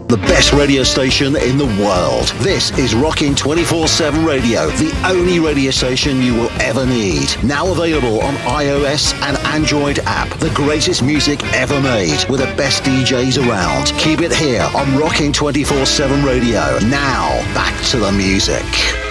The best radio station in the world. This is Rockin' 24/7 Radio, the only radio station you will ever need. Now available on iOS and Android app. The greatest music ever made with the best DJs around. Keep it here on Rockin' 24/7 Radio. Now, back to the music.